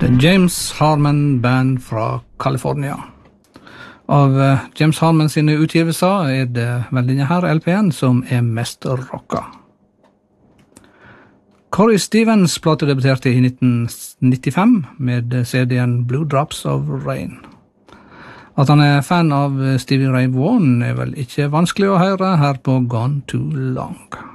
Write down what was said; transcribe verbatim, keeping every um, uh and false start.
James Harman Band fra California. Av James Harman sine utgivelser er det vel denne her L P-en som er mest rocka. Corey Stevens plate debuterte i nitten nittifem med C D-en Blue Drops of Rain. At han er fan av Stevie Ray Vaughan er vel ikke vanskelig å høre her på Gone Too Long.